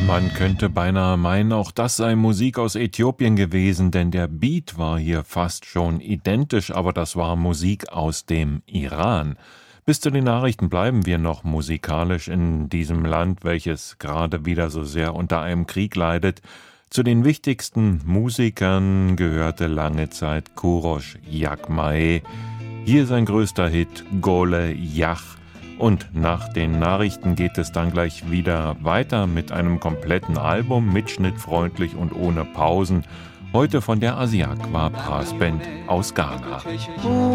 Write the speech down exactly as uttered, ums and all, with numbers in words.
Man könnte beinahe meinen, auch das sei Musik aus Äthiopien gewesen, denn der Beat war hier fast schon identisch, aber das war Musik aus dem Iran. Bis zu den Nachrichten bleiben wir noch musikalisch in diesem Land, welches gerade wieder so sehr unter einem Krieg leidet. Zu den wichtigsten Musikern gehörte lange Zeit Kourosh Jagmae. Hier sein größter Hit Gole Yach. Und nach den Nachrichten geht es dann gleich wieder weiter mit einem kompletten Album, mitschnittfreundlich und ohne Pausen. Heute von der Asiakwa Brassband aus Ghana.